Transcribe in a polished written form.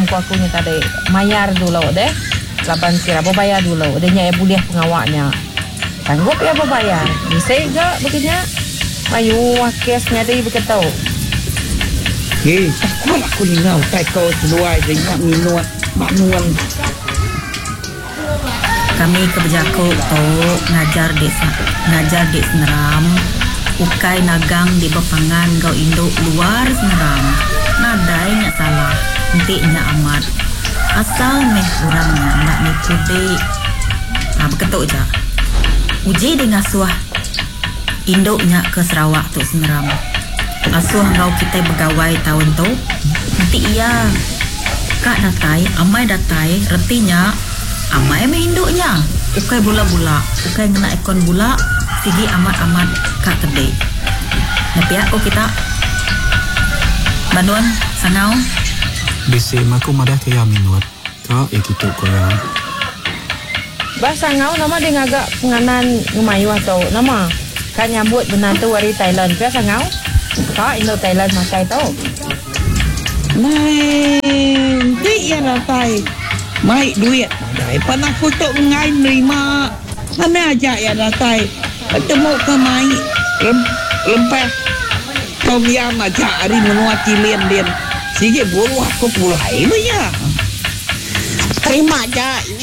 ko aku ni tadi mayar dulu deh 8 kira bayar dulu adanya boleh pengawaknya sanggup ya bayar bisa enggak begini ayo kesnya dia berkata aku ni ngau tai kau seluai dengan minum manuan kami keberjaku tu ngajar dek seneram ukai nagang di bepangan kau induk luar seneram nadai nyak salah entiknya amat asal meh kurangnya nak nikut dek berketuk je uji dengan ngasuh induknya ke Sarawak tu seneram asuh kau kita bergawai tahun tu nanti iya kak datai amai datai retinya amai meh induknya ukai bula-bula ukai ngena ekon bula sigi amat-amat kak kedai tapi aku kita bantuan sangau bisa aku madah kaya minut kau tutup kau ya bahasa ngau nama dia ngagak penganan ngemayu atau nama kan nyambut benantu wari Thailand biasa ngau kau Indo Thailand makai tau nanti ya datai mai duit dai panah foto ngai nerima mana aja ya datai ketemu ke mai lempeh kau biar aja hari menuati lien sige buru aku pulai ya terima aja